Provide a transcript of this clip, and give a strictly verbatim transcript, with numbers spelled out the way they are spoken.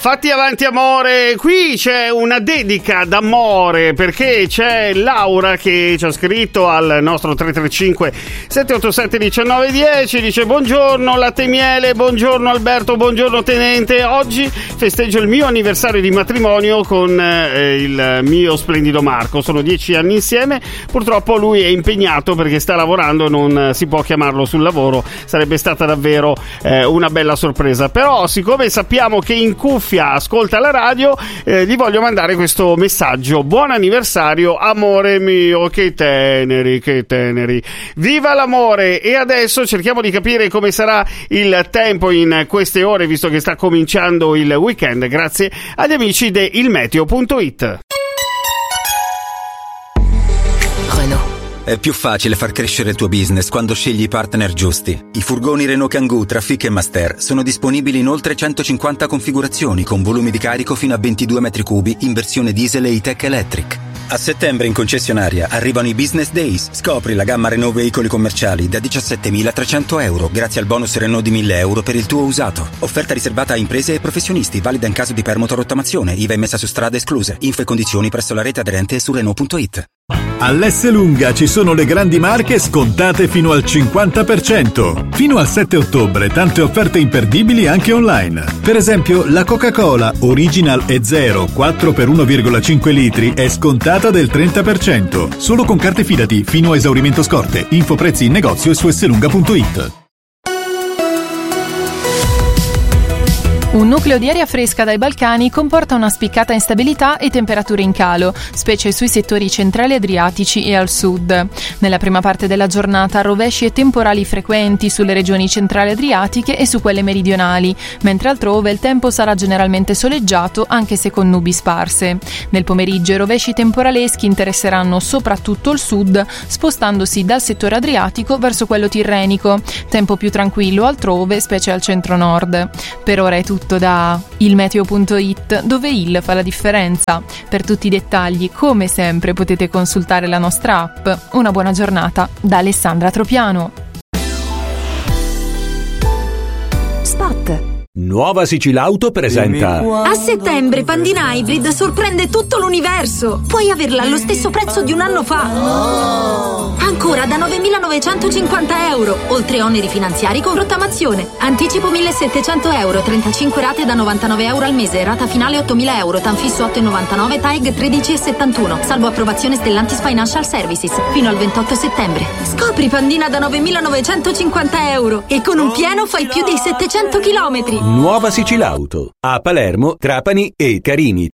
fatti avanti amore, qui c'è una dedica d'amore perché c'è Laura che ci ha scritto al nostro tre tre cinque sette otto sette uno nove uno zero, dice buongiorno latte e miele, buongiorno Alberto, buongiorno tenente, oggi festeggio il mio anniversario di matrimonio con eh, il mio splendido Marco, sono dieci anni insieme, purtroppo lui è impegnato perché sta lavorando, non si può chiamarlo sul lavoro, sarebbe stata davvero eh, una bella sorpresa, però siccome sappiamo che in cuffia ascolta la radio, eh, gli voglio mandare questo messaggio: buon anniversario amore mio, che teneri, che teneri, viva l'amore. E adesso cerchiamo di capire come sarà il tempo in queste ore, visto che sta cominciando il weekend, grazie agli amici di il meteo punto it. È più facile far crescere il tuo business quando scegli i partner giusti. I furgoni Renault Kangoo, Trafic e Master sono disponibili in oltre centocinquanta configurazioni con volumi di carico fino a ventidue metri cubi in versione diesel e E-Tech Electric. A settembre in concessionaria arrivano i Business Days. Scopri la gamma Renault veicoli commerciali da diciassettemilatrecento euro grazie al bonus Renault di mille euro per il tuo usato. Offerta riservata a imprese e professionisti, valida in caso di permuta o rottamazione, I V A messa su strada escluse. Info e condizioni presso la rete aderente su Renault punto it. All'Esselunga ci sono le grandi marche scontate fino al cinquanta per cento. Fino al sette ottobre tante offerte imperdibili anche online. Per esempio la Coca-Cola Original e Zero quattro per uno virgola cinque litri è scontata del trenta per cento. Solo con carte Fidati fino a esaurimento scorte. Info prezzi in negozio e su esselunga punto it. Un nucleo di aria fresca dai Balcani comporta una spiccata instabilità e temperature in calo, specie sui settori centrali adriatici e al sud. Nella prima parte della giornata rovesci e temporali frequenti sulle regioni centrali adriatiche e su quelle meridionali, mentre altrove il tempo sarà generalmente soleggiato anche se con nubi sparse. Nel pomeriggio i rovesci temporaleschi interesseranno soprattutto il sud, spostandosi dal settore adriatico verso quello tirrenico. Tempo più tranquillo altrove, specie al centro-nord. Per ora è tutto da il meteo punto it, dove il fa la differenza. Per tutti i dettagli, come sempre, potete consultare la nostra app. Una buona giornata da Alessandra Tropiano. Spot. Nuova Sicilauto presenta. A settembre Pandina Hybrid sorprende tutto l'universo. Puoi averla allo stesso prezzo di un anno fa. Ancora da novemilanovecentocinquanta euro, oltre oneri finanziari con rottamazione. Anticipo millesettecento euro, trentacinque rate da novantanove euro al mese, rata finale ottomila euro, Tanfisso otto virgola novantanove, T A E G tredici virgola settantuno, salvo approvazione Stellantis Financial Services, fino al ventotto settembre. Scopri Pandina da novemilanovecentocinquanta euro e con un pieno fai più di settecento chilometri. Nuova Sicilauto a Palermo, Trapani e Carini.